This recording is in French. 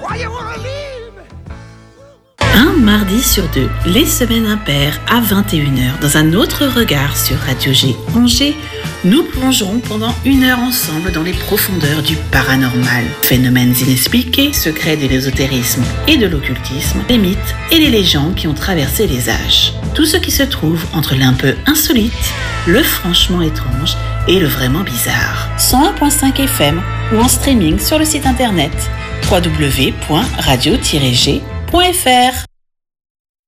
Un mardi sur deux, les semaines impaires à 21h, dans un autre regard sur Radio G Angers, nous plongerons pendant 1 heure ensemble dans les profondeurs du paranormal. Phénomènes inexpliqués, secrets de l'ésotérisme et de l'occultisme, les mythes et les légendes qui ont traversé les âges. Tout ce qui se trouve entre l'un peu insolite, le franchement étrange et le vraiment bizarre. 101.5 FM ou en streaming sur le site internet www.radio-g.fr.